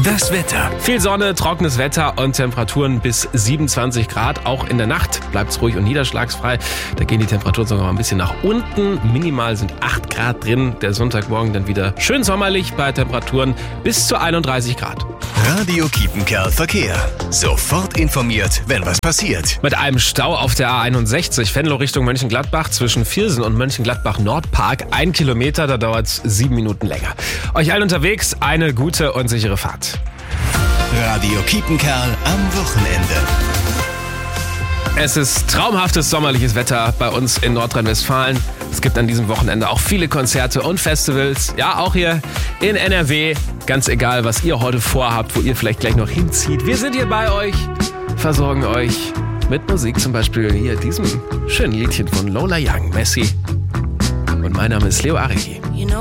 Das Wetter. Viel Sonne, trockenes Wetter und Temperaturen bis 27 Grad. Auch in der Nacht bleibt es ruhig und niederschlagsfrei. Da gehen die Temperaturen sogar mal ein bisschen nach unten. Minimal sind 8 Grad drin. Der Sonntagmorgen dann wieder schön sommerlich bei Temperaturen bis zu 31 Grad. Radio Kiepenkerl Verkehr. Sofort informiert, wenn was passiert. Mit einem Stau auf der A61 Venlo Richtung Mönchengladbach zwischen Viersen und Mönchengladbach Nordpark. 1 Kilometer, da dauert es 7 Minuten länger. Euch allen unterwegs eine gute und sichere Fahrt. Radio Kiepenkerl am Wochenende. Es ist traumhaftes sommerliches Wetter bei uns in Nordrhein-Westfalen. Es gibt an diesem Wochenende auch viele Konzerte und Festivals. Ja, auch hier in NRW. Ganz egal, was ihr heute vorhabt, wo ihr vielleicht gleich noch hinzieht. Wir sind hier bei euch, versorgen euch mit Musik. Zum Beispiel hier diesem schönen Liedchen von Lola Young, Messi. Und mein Name ist Leo Arigi.